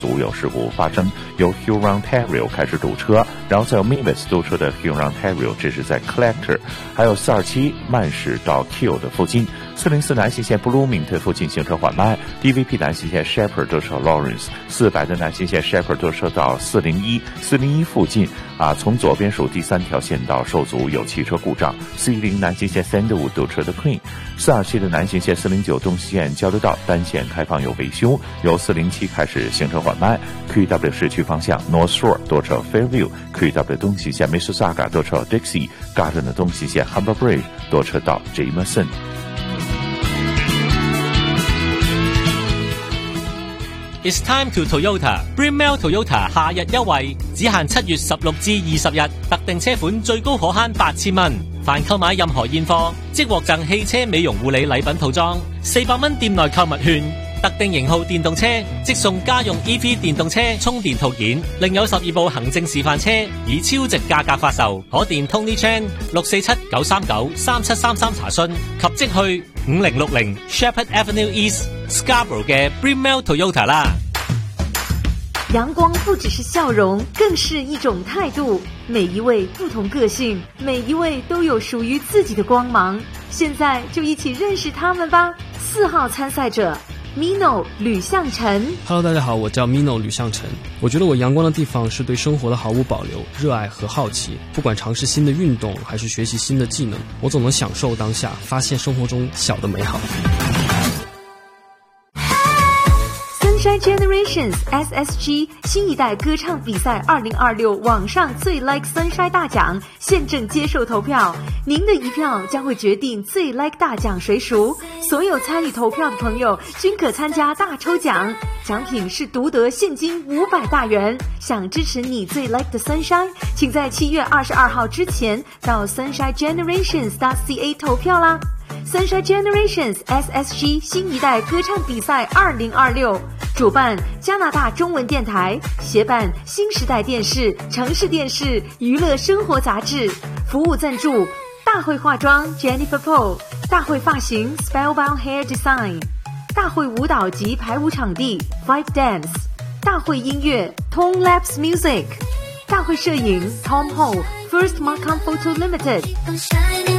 足有事故发生，由 Huron-Ontario 开始堵车，然后再由 Mavis 堵车的 Huron-Ontario， 这是在 Collector， 还有427慢驶到 Keele 的附近，404南行线 Bloomington 附近行车缓慢 ，DVP 南行线 Shepherd 堵车 Lawrence，400的南行线 Shepherd 堵车到401附近从左边数第3条线道受阻，有汽车故障，410南行线 Sandalwood 堵车的 Queen，427的南行线409东西线交流道单线开放有维修，由407开始行车缓慢 ，QEW 市区方向 North Shore 多车 Fairview，QEW 东西线 Mississauga 多车 Dixie，Garden 的东西线 Humber Bridge 多车到 Jameson。It's time to Toyota. Brunel Toyota 夏日優惠，只限7月16至20日，特定車款最高可慳8000蚊。凡購買任何現貨，即獲贈汽車美容護理禮品套裝，400蚊店內購物券。特定型號電動車即送家用 EV 電動車充電套件，另有12部行政示範車以超值價格發售。可電 Tony Chan 647-939-3733查詢，及即去5060 Shepherd Avenue East Scarborough 嘅 Brunel Toyota 啦。 陽光不只是笑容，更是一種態度。每一位不同個性，每一位都有屬於自己的光芒。現在就一起認識他們吧。4號參賽者Mino 呂向成。 Hello， 大家好，我叫 Mino 吕向成。我觉得我阳光的地方是对生活的毫无保留、热爱和好奇。不管尝试新的运动，还是学习新的技能，我总能享受当下，发现生活中小的美好。 Sunshine Generations SSG 新一代歌唱比赛2026网上最 Like Sunshine 大奖现正接受投票，您的一票将会决定最 Like 大奖谁属。所有参与投票的朋友均可参加大抽奖，奖品是独得现金500大元。想支持你最 Like 的 Sunshine， 请在7月22号之前到 sunshinegenerations.ca 投票啦。Sunshine Generations SSG 新一代歌唱比赛2026，主办加拿大中文电台，协办新时代电视、城市电视、娱乐生活杂志，服务赞助大会化妆 Jennifer Paul， 大会发型 Spellbound Hair Design， 大会舞蹈及排舞场地 Five Dance， 大会音乐 Tone Labs Music， 大会摄影 Tom Ho First Markham Photo Limited。